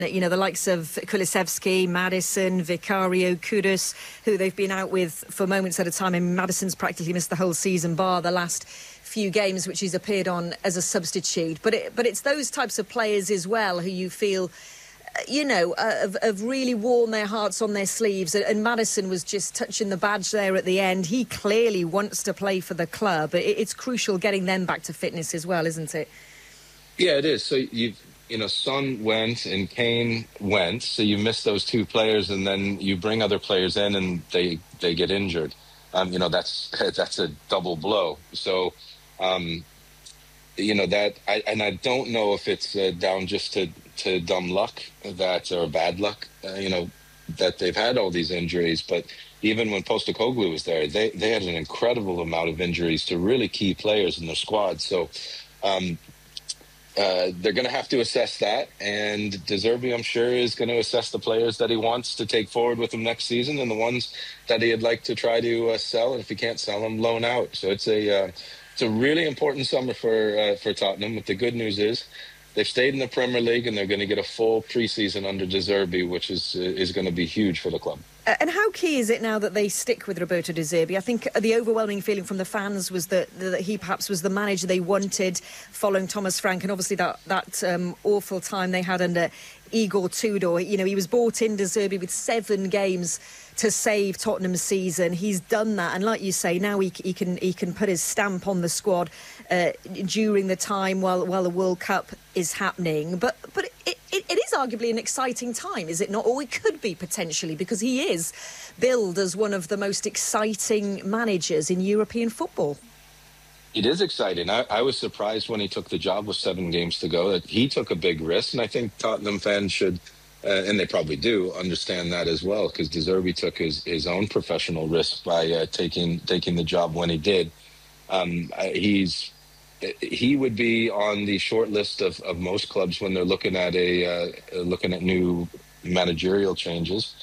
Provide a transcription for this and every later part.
You know, the likes of Kulusevski, Maddison, Vicario, Kudus, who they've been out with for moments at a time. And Maddison's practically missed the whole season, bar the last few games which he's appeared on as a substitute. But it's those types of players as well who you feel, you know, have really worn their hearts on their sleeves. And Maddison was just touching the badge there at the end. He clearly wants to play for the club. It's crucial getting them back to fitness as well, isn't it? Yeah, it is. So you know, Son went and Kane went, so you miss those two players, and then you bring other players in, and they get injured. You know, that's a double blow. So, you know, I don't know if it's down just to dumb luck or bad luck. You know, that they've had all these injuries, but even when Postecoglou was there, they had an incredible amount of injuries to really key players in their squad. So. They're going to have to assess that, and De Zerbi, I'm sure, is going to assess the players that he wants to take forward with him next season and the ones that he'd like to try to sell, and if he can't sell them, loan out. So it's a really important summer for Tottenham. But the good news is they've stayed in the Premier League, and they're going to get a full pre-season under De Zerbi, which is going to be huge for the club. And how key is it now that they stick with Roberto De Zerbi? I think the overwhelming feeling from the fans was that he perhaps was the manager they wanted following Thomas Frank, and obviously that awful time they had under Igor Tudor. You know, he was brought in, De Zerbi, with 7 games to save Tottenham's season. He's done that, and like you say, now he can put his stamp on the squad during the time while the World Cup is happening. But it is arguably an exciting time, is it not? Or it could be potentially, because he is billed as one of the most exciting managers in European football. It is exciting. I was surprised when he took the job with 7 games to go that he took a big risk, and I think Tottenham fans should, and they probably do, understand that as well, because De Zerbi took his own professional risk by taking the job when he did. He would be on the short list of most clubs when they're looking at new managerial changes,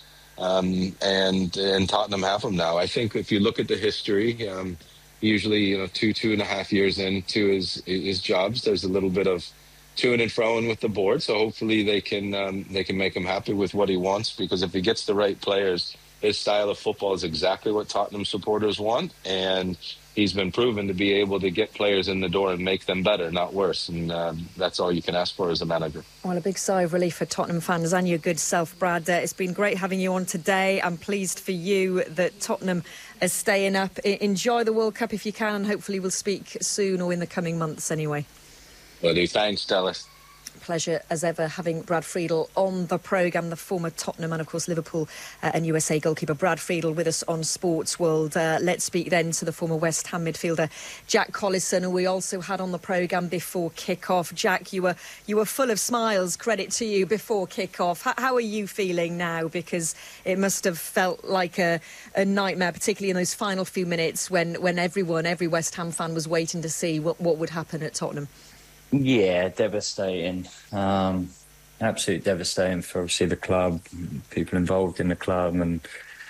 and Tottenham have him now. I think if you look at the history, usually, you know, 2.5 years into his jobs, there's a little bit of to and fro with the board. So hopefully they can make him happy with what he wants, because if he gets the right players, his style of football is exactly what Tottenham supporters want, and he's been proven to be able to get players in the door and make them better, not worse. And that's all you can ask for as a manager. Well, a big sigh of relief for Tottenham fans and your good self, Brad. It's been great having you on today. I'm pleased for you that Tottenham is staying up. Enjoy the World Cup if you can, and hopefully we'll speak soon or in the coming months anyway. Well, thanks, Dallas. Pleasure as ever having Brad Friedel on the programme, the former Tottenham and of course Liverpool and USA goalkeeper Brad Friedel with us on Sports World. Let's speak then to the former West Ham midfielder Jack Collison, who we also had on the programme before kick-off. Jack, you were full of smiles, credit to you, before kick-off. How are you feeling now? Because it must have felt like a nightmare, particularly in those final few minutes when every West Ham fan was waiting to see what would happen at Tottenham. Yeah, devastating. Absolutely devastating for obviously the club, people involved in the club, and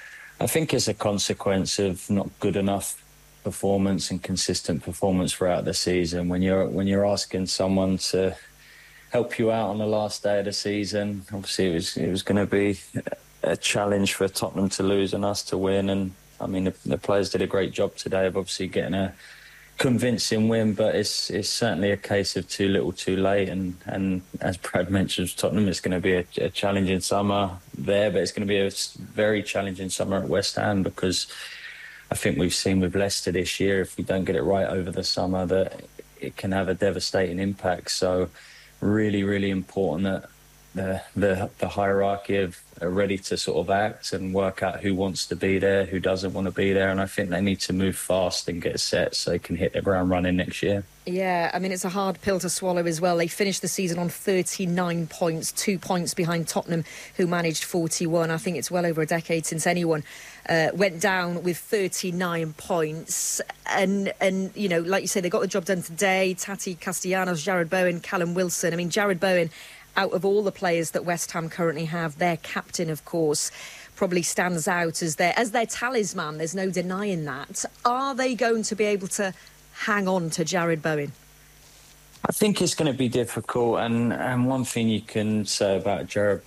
I think it's a consequence of not good enough performance and consistent performance throughout the season. When you're asking someone to help you out on the last day of the season, obviously it was going to be a challenge for Tottenham to lose and us to win. And I mean, the players did a great job today of obviously getting a convincing win, but it's certainly a case of too little too late, and as Brad mentioned, Tottenham, it's going to be a challenging summer there, but it's going to be a very challenging summer at West Ham, because I think we've seen with Leicester this year, if we don't get it right over the summer, that it can have a devastating impact. So really, really important that the hierarchy are ready to sort of act and work out who wants to be there, who doesn't want to be there. And I think they need to move fast and get set so they can hit the ground running next year. Yeah, I mean, it's a hard pill to swallow as well. They finished the season on 39 points, 2 points behind Tottenham, who managed 41. I think it's well over a decade since anyone went down with 39 points. And you know, like you say, they got the job done today. Tati Castellanos, Jared Bowen, Callum Wilson. I mean, Jared Bowen, out of all the players that West Ham currently have, their captain, of course, probably stands out as their talisman. There's no denying that. Are they going to be able to hang on to Jared Bowen? I think it's going to be difficult, and one thing you can say about Jared